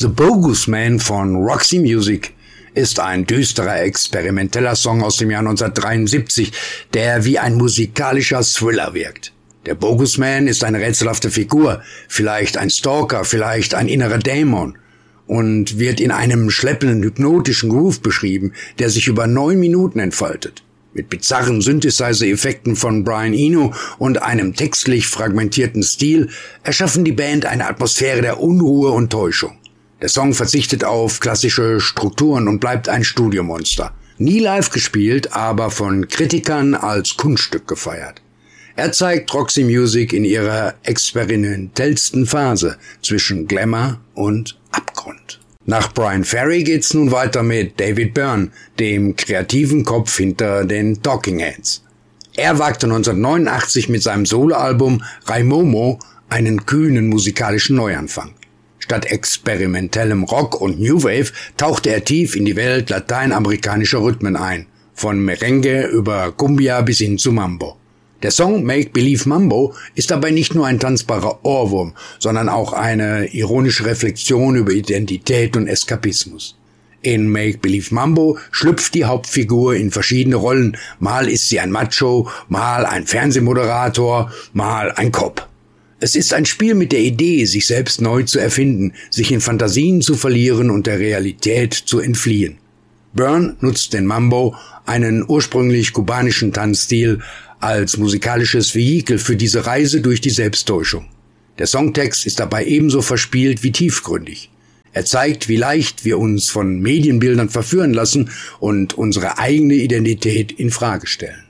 The Bogus Man von Roxy Music ist ein düsterer, experimenteller Song aus dem Jahr 1973, der wie ein musikalischer Thriller wirkt. Der Bogus Man ist eine rätselhafte Figur, vielleicht ein Stalker, vielleicht ein innerer Dämon, und wird in einem schleppenden, hypnotischen Groove beschrieben, der sich über 9 Minuten entfaltet. Mit bizarren Synthesizer-Effekten von Brian Eno und einem textlich fragmentierten Stil erschaffen die Band eine Atmosphäre der Unruhe und Täuschung. Der Song verzichtet auf klassische Strukturen und bleibt ein Studiomonster. Nie live gespielt, aber von Kritikern als Kunststück gefeiert. Er zeigt Roxy Music in ihrer experimentellsten Phase zwischen Glamour und Abgrund. Nach Bryan Ferry geht's nun weiter mit David Byrne, dem kreativen Kopf hinter den Talking Heads. Er wagte 1989 mit seinem Soloalbum Raimomo einen kühnen musikalischen Neuanfang. Statt experimentellem Rock und New Wave tauchte er tief in die Welt lateinamerikanischer Rhythmen ein, von Merengue über Cumbia bis hin zu Mambo. Der Song Make Believe Mambo ist dabei nicht nur ein tanzbarer Ohrwurm, sondern auch eine ironische Reflexion über Identität und Eskapismus. In Make Believe Mambo schlüpft die Hauptfigur in verschiedene Rollen. Mal ist sie ein Macho, mal ein Fernsehmoderator, mal ein Cop. Es ist ein Spiel mit der Idee, sich selbst neu zu erfinden, sich in Fantasien zu verlieren und der Realität zu entfliehen. Byrne nutzt den Mambo, einen ursprünglich kubanischen Tanzstil, als musikalisches Vehikel für diese Reise durch die Selbsttäuschung. Der Songtext ist dabei ebenso verspielt wie tiefgründig. Er zeigt, wie leicht wir uns von Medienbildern verführen lassen und unsere eigene Identität in Frage stellen.